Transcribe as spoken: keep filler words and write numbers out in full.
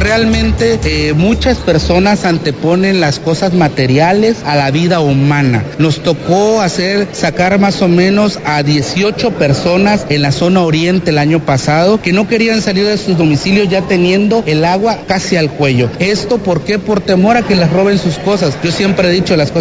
realmente eh, muchas personas anteponen las cosas materiales a la vida humana. Nos tocó hacer, sacar más o menos a dieciocho personas en la zona oriente el año pasado que no querían salir de sus domicilios ya teniendo el agua casi al cuello. ¿Esto por qué? Por temor a que les roben sus cosas. Yo siempre he dicho, las cosas